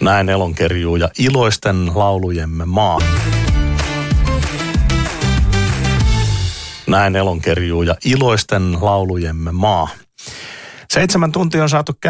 Näin elonkerjuu ja iloisten laulujemme maa. Näin elonkerjuu ja iloisten laulujemme maa. 7 tuntia on saatu